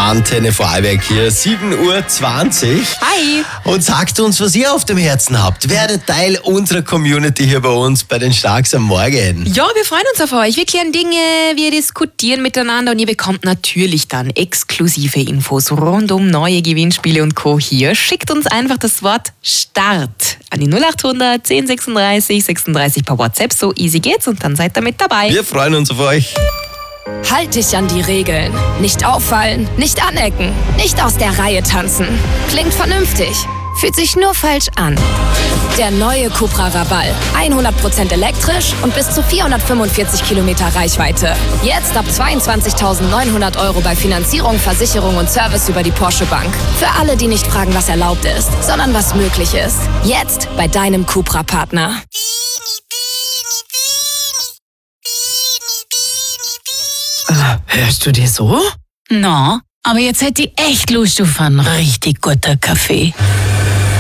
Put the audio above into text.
Antenne Vorarlberg hier, 7:20 Uhr. Hi. Und sagt uns, was ihr auf dem Herzen habt. Werdet Teil unserer Community hier bei uns bei den Starks am Morgen. Ja, wir freuen uns auf euch. Wir klären Dinge, wir diskutieren miteinander und ihr bekommt natürlich dann exklusive Infos rund um neue Gewinnspiele und Co. hier. Schickt uns einfach das Wort Start an die 0800 10 36 36 per WhatsApp. So easy geht's und dann seid ihr mit dabei. Wir freuen uns auf euch. Halt dich an die Regeln. Nicht auffallen, nicht anecken, nicht aus der Reihe tanzen. Klingt vernünftig, fühlt sich nur falsch an. Der neue Cupra Raval. 100% elektrisch und bis zu 445 Kilometer Reichweite. Jetzt ab 22.900 € bei Finanzierung, Versicherung und Service über die Porsche Bank. Für alle, die nicht fragen, was erlaubt ist, sondern was möglich ist. Jetzt bei deinem Cupra-Partner. Hörst du dir so? Na, aber jetzt hätte ich echt Lust auf einen richtig guten Kaffee.